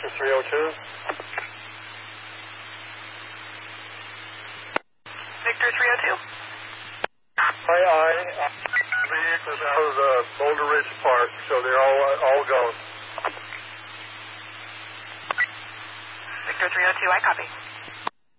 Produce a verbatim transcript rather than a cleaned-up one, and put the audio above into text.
Victor three oh two. Victor three oh two. Aye, aye. Vehicles out of the Boulder Ridge Park, so they're all all gone. Victor three oh two, I copy.